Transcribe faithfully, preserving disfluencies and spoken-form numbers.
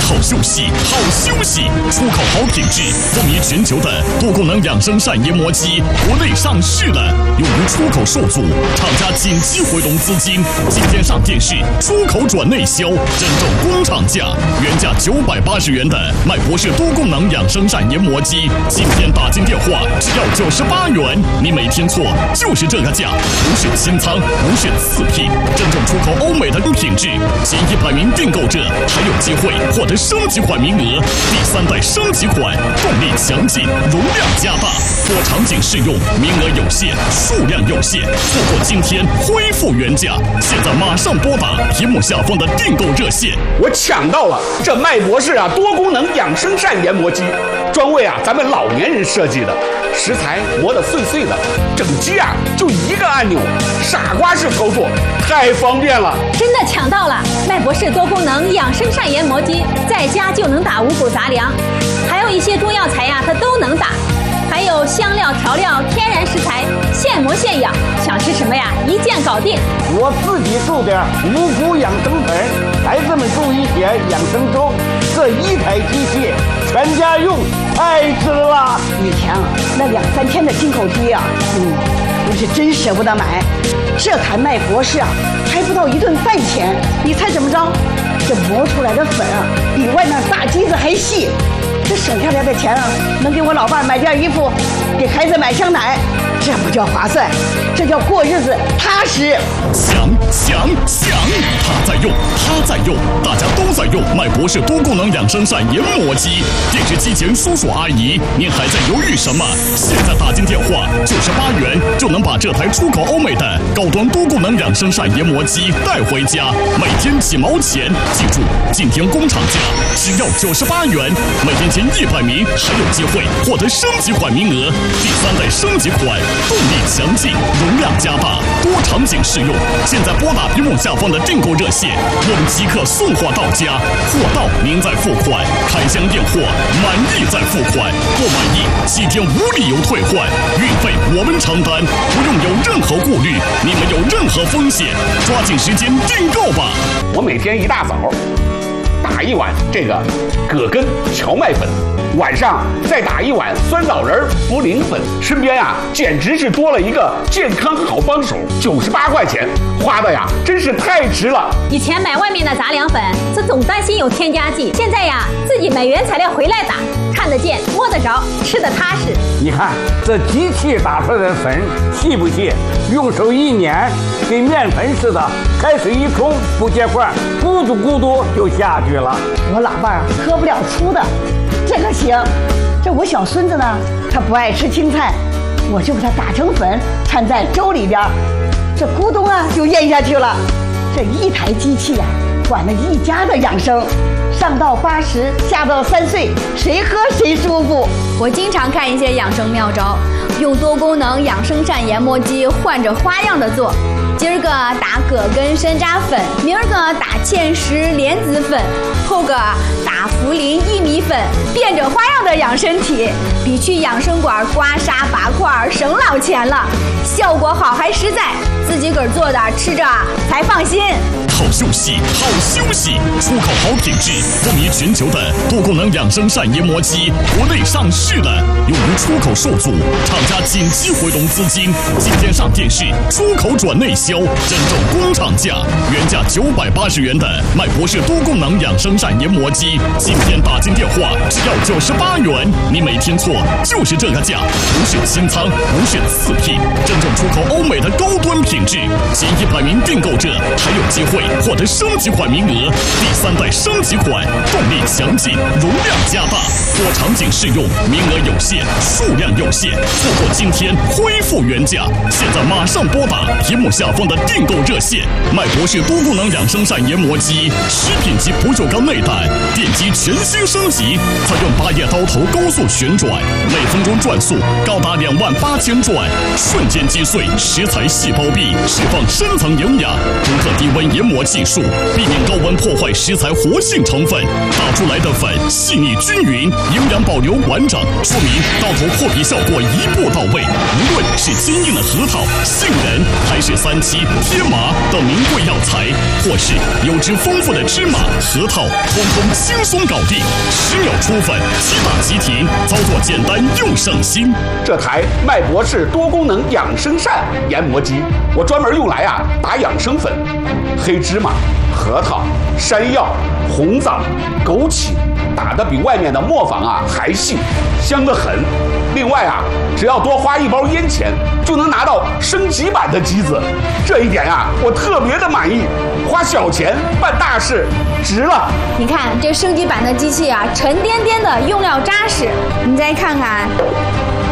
好休息，好休息，出口好品质，风靡全球的多功能养生膳研磨机，国内上市了，由于出口受阻，厂家紧急回笼资金，今天上电视，出口转内销，真正工厂价，原价九百八十元的麦博士多功能养生膳研磨机，今天打进电话只要九十八元，你没听错，就是这个价，不是清仓，不是次品，真正出口欧美的品质，前一百名订购者还有机会获得升级款名额，第三代升级款，动力强劲，容量加大，多场景适用，名额有限，数量有限，错过今天恢复原价，现在马上拨打屏幕下方的订购热线。 我抢到了这麦博士啊多功能养生膳研磨机，专为啊咱们老年人设计的，食材磨得碎碎的，整机啊就一个按钮，傻瓜式操作，太方便了。 真的抢到了麦博士多功能养生膳研磨机，在家就能打五谷杂粮，还有一些中药材呀，它都能打。还有香料、调料、天然食材，现磨现养，想吃什么呀？一键搞定。 我自己做点五谷养生粉，孩子们做一些养生粥，这一台机器全家用，太值了。 以前啊，那两三千的进口机啊，嗯，我是真舍不得买。这台麦博士啊，还不到一顿饭钱，你猜怎么着？这磨出来的粉啊，比外面大机子还细。这省下来的钱啊，能给我老伴买件衣服，给孩子买箱奶，这不叫划算，这叫过日子踏实。 强强强！他在用，他在用，大家都在用麦博士多功能养生膳研磨机。电视机前叔叔阿姨，您还在犹豫什么？现在打进电话，九十八元就能把这台出口欧美的高端多功能养生膳研磨机带回家，每天几毛钱。记住，今天工厂价只要九十八元，每天前一百名还有机会获得升级款名额，第三代升级款，动力强劲，容量加大，多场景适用。现在拨打屏幕下方的订购热线，我们即刻送货到家，货到您再付款，开箱验货，满意再付款，不满意七天无理由退换，运费我们承担，不用有任何顾虑，你没有任何风险，抓紧时间订购吧。 我每天一大早打一碗这个葛根荞麦粉，晚上再打一碗酸枣仁茯苓粉，身边呀简直是多了一个健康好帮手，九十八块钱花的呀真是太值了。 以前买外面的杂粮粉，这总担心有添加剂，现在呀自己买原材料回来打，看得见摸得着，吃得踏实。 你看这机器打出来的粉细不细？用手一碾，跟面粉似的，开水一冲不结块，咕嘟咕嘟就下去了。 我老伴儿喝不了粗的，这个行。这我小孙子呢，他不爱吃青菜，我就给他打成粉，掺在粥里边，这咕咚啊就咽下去了。这一台机器呀、啊，管了一家的养生，上到八十，下到三岁，谁喝谁舒服。 我经常看一些养生妙招，用多功能养生膳研磨机换着花样的做。今儿个打葛根山楂粉，明儿个打芡实莲子粉，后个打茯苓薏米粉，变着花样的养身体，比去养生馆刮痧拔块省老钱了，效果好还实在，自己个儿做的吃着才放心。 好休息，好休息，出口好品质，风靡全球的多功能养生膳研磨机，国内上市了，由于出口受阻，厂家紧急回笼资金，今天上电视，出口转内销，真正工厂价，原价九百八十元的麦博士多功能养生膳研磨机，今天打进电话只要九十八元，你没听错，就是这个价，不是清仓，不是次品，真正出口欧美的高端品质，前一百名订购者还有机会获得升级款名额，第三代升级款，动力强劲，容量加大，多场景适用，名额有限，数量有限，错过今天恢复原价，现在马上拨打屏幕下方的订购热线。麦博士多功能养生膳研磨机，食品级不锈钢内胆，电机全新升级，采用八叶刀头高速旋转，每分钟转速高达两万八千转，瞬间击碎食材细胞壁，释放深层营养，独特低温研磨技术，避免高温破坏食材活性成分，打出来的粉细腻均匀，营养保留完整，说明刀头破皮效果一步到位。无论是坚硬的核桃、杏仁，还是三七西、天麻等名贵药材，或是油脂丰富的芝麻、核桃，通通轻松搞定，十秒出粉，即打即停，操作简单又省心。 这台麦博士多功能养生膳研磨机，我专门用来啊打养生粉，黑芝麻、核桃、山药、红枣、枸杞，打得比外面的磨坊啊还细，香得很。另外啊，只要多花一包烟钱，就能拿到升级版的机子，这一点呀、啊，我特别的满意。花小钱办大事，值了。 你看这升级版的机器啊，沉甸甸的，用料扎实。你再看看